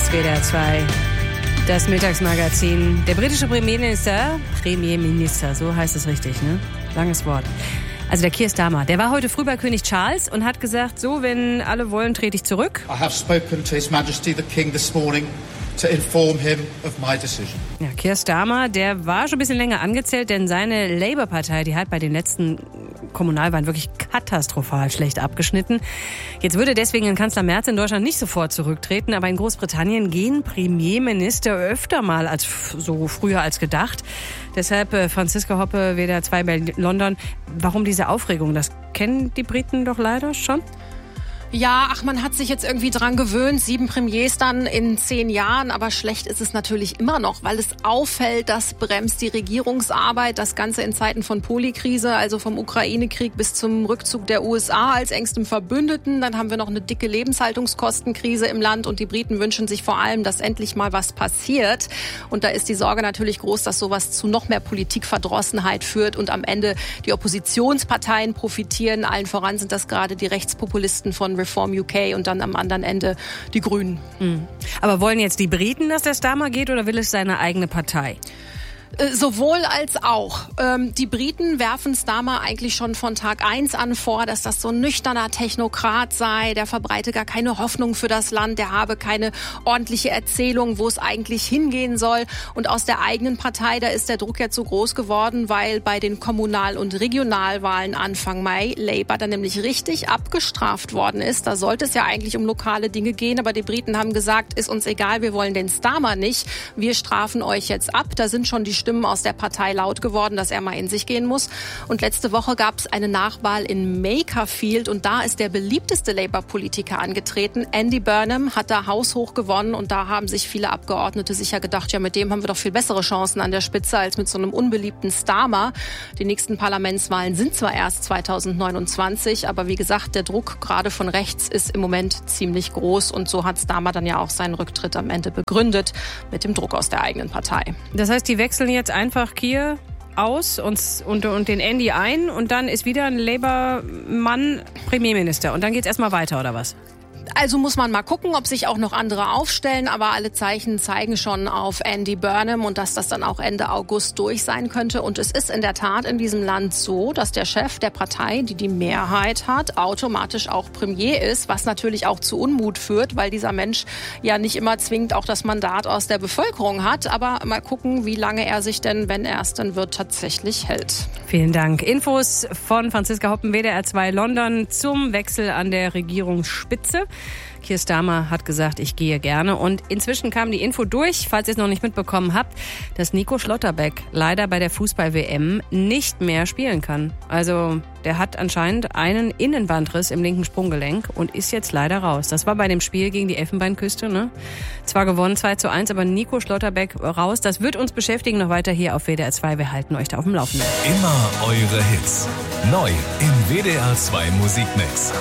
ist WDR 2, das Mittagsmagazin. Der britische Premierminister, so heißt es richtig, ne? Langes Wort. Also der Keir Starmer, der war heute früh bei König Charles und hat gesagt, so, wenn alle wollen, trete ich zurück. I have spoken to His Majesty the King this morning to inform him of my decision. Ja, Keir Starmer, der war schon ein bisschen länger angezählt, denn seine Labour-Partei, die hat bei den letzten Kommunalwahlen wirklich katastrophal schlecht abgeschnitten. Jetzt würde deswegen ein Kanzler Merz in Deutschland nicht sofort zurücktreten, aber in Großbritannien gehen Premierminister öfter mal als so früher als gedacht. Deshalb Franziska Hoppe, WDR 2 bei London. Warum diese Aufregung? Das kennen die Briten doch leider schon. Ja, man hat sich jetzt irgendwie dran gewöhnt, 7 Premiers dann in 10 Jahren, aber schlecht ist es natürlich immer noch, weil es auffällt, das bremst die Regierungsarbeit, das Ganze in Zeiten von Polykrise, also vom Ukraine-Krieg bis zum Rückzug der USA als engstem Verbündeten. Dann haben wir noch eine dicke Lebenshaltungskostenkrise im Land und die Briten wünschen sich vor allem, dass endlich mal was passiert. Und da ist die Sorge natürlich groß, dass sowas zu noch mehr Politikverdrossenheit führt und am Ende die Oppositionsparteien profitieren. Allen voran sind das gerade die Rechtspopulisten von Reform UK und dann am anderen Ende die Grünen. Aber wollen jetzt die Briten, dass der Starmer geht, oder will es seine eigene Partei? Sowohl als auch. Die Briten werfen Starmer eigentlich schon von Tag 1 an vor, dass das so ein nüchterner Technokrat sei, der verbreite gar keine Hoffnung für das Land, der habe keine ordentliche Erzählung, wo es eigentlich hingehen soll. Und aus der eigenen Partei, da ist der Druck jetzt so groß geworden, weil bei den Kommunal- und Regionalwahlen Anfang Mai Labour dann nämlich richtig abgestraft worden ist. Da sollte es ja eigentlich um lokale Dinge gehen, aber die Briten haben gesagt, ist uns egal, wir wollen den Starmer nicht, wir strafen euch jetzt ab. Da sind schon die Stimmen aus der Partei laut geworden, dass er mal in sich gehen muss. Und letzte Woche gab es eine Nachwahl in Makerfield und da ist der beliebteste Labour-Politiker angetreten. Andy Burnham hat da haushoch gewonnen und da haben sich viele Abgeordnete sicher gedacht, ja, mit dem haben wir doch viel bessere Chancen an der Spitze als mit so einem unbeliebten Starmer. Die nächsten Parlamentswahlen sind zwar erst 2029, aber wie gesagt, der Druck gerade von rechts ist im Moment ziemlich groß und so hat Starmer dann ja auch seinen Rücktritt am Ende begründet mit dem Druck aus der eigenen Partei. Das heißt, die wechseln jetzt einfach Keir aus und den Andy ein und dann ist wieder ein Labour-Mann Premierminister und dann geht's erstmal weiter, oder was? Also muss man mal gucken, ob sich auch noch andere aufstellen, aber alle Zeichen zeigen schon auf Andy Burnham und dass das dann auch Ende August durch sein könnte. Und es ist in der Tat in diesem Land so, dass der Chef der Partei, die die Mehrheit hat, automatisch auch Premier ist, was natürlich auch zu Unmut führt, weil dieser Mensch ja nicht immer zwingend auch das Mandat aus der Bevölkerung hat. Aber mal gucken, wie lange er sich denn, wenn er es dann wird, tatsächlich hält. Vielen Dank. Infos von Franziska Hoppen, WDR 2 London zum Wechsel an der Regierungsspitze. Keir Starmer hat gesagt, ich gehe gerne. Und inzwischen kam die Info durch, falls ihr es noch nicht mitbekommen habt, dass Nico Schlotterbeck leider bei der Fußball-WM nicht mehr spielen kann. Also der hat anscheinend einen Innenbandriss im linken Sprunggelenk und ist jetzt leider raus. Das war bei dem Spiel gegen die Elfenbeinküste, ne? Zwar gewonnen 2:1, aber Nico Schlotterbeck raus. Das wird uns beschäftigen noch weiter hier auf WDR 2. Wir halten euch da auf dem Laufenden. Immer eure Hits. Neu im WDR 2 Musikmix.